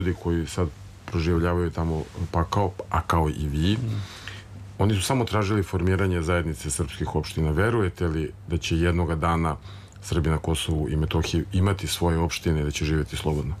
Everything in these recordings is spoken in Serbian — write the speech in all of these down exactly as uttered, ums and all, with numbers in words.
ljudi koji sad proživljavaju tamo pakao, a kao i vi, mm. oni su samo tražili formiranje zajednice srpskih opština. Verujete li da će jednoga dana Srbi na Kosovu i Metohiji imati svoje opštine i da će živjeti slobodno?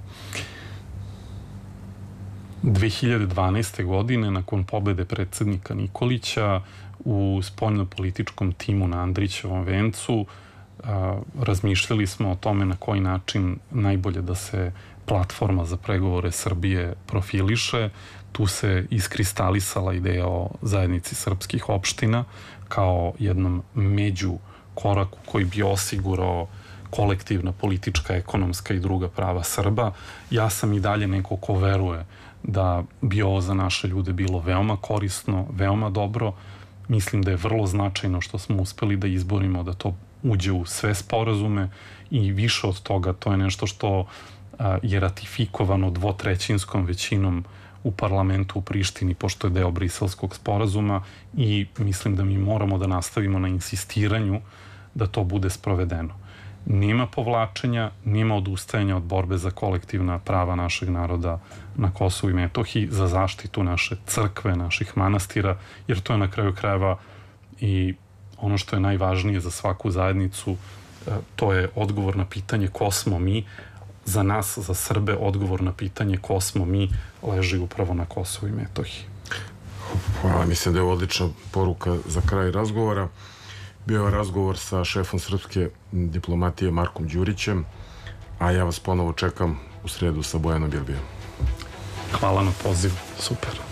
dve hiljade dvanaeste. godine, nakon pobede predsednika Nikolića, u spoljnopolitičkom timu na Andrićevom vencu, a, razmišljali smo o tome na koji način najbolje da se platforma za pregovore Srbije profiliše. Tu se iskristalisala ideja o zajednici srpskih opština kao jednom među koraku koji bi osigurao kolektivna, politička, ekonomska i druga prava Srba. Ja sam i dalje neko ko veruje da bi ovo za naše ljude bilo veoma korisno, veoma dobro. Mislim da je vrlo značajno što smo uspeli da izborimo da to uđe u sve sporazume i više od toga, to je nešto što a, je ratifikovano dvotrećinskom većinom u parlamentu u Prištini, pošto je deo Briselskog sporazuma, i mislim da mi moramo da nastavimo na insistiranju da to bude sprovedeno. Nema povlačenja, nema odustajanja od borbe za kolektivna prava našeg naroda na Kosovu i Metohiji, za zaštitu naše crkve, naših manastira, jer to je na kraju krajeva i ono što je najvažnije za svaku zajednicu, to je odgovor na pitanje ko smo mi. Za nas, za Srbe, odgovor na pitanje ko smo mi leži upravo na Kosovu i Metohiji. Hvala, mislim da je odlična poruka za kraj razgovora. Bio je razgovor sa šefom srpske diplomatije Markom Đurićem, a ja vas ponovo čekam u sredu sa Bojanom Birbijom. Hvala na pozivu, super.